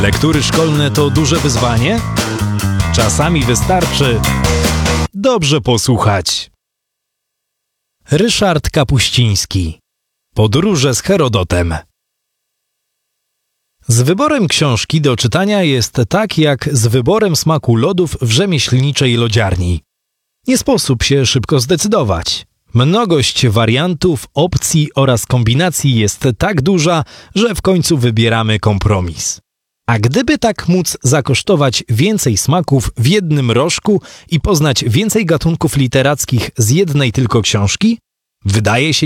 Lektury szkolne to duże wyzwanie? Czasami wystarczy dobrze posłuchać. Ryszard Kapuściński. Podróże z Herodotem. Z wyborem książki do czytania jest tak jak z wyborem smaku lodów w rzemieślniczej lodziarni. Nie sposób się szybko zdecydować. Mnogość wariantów, opcji oraz kombinacji jest tak duża, że w końcu wybieramy kompromis. A gdyby tak móc zakosztować więcej smaków w jednym rożku i poznać więcej gatunków literackich z jednej tylko książki? Wydaje się